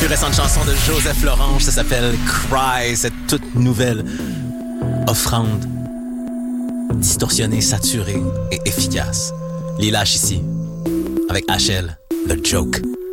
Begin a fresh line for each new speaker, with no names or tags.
plus récente chanson de Joseph Lorange, ça s'appelle Cry, cette toute nouvelle offrande distorsionnée, saturée et efficace. Lil H ici, avec HL, The Joke.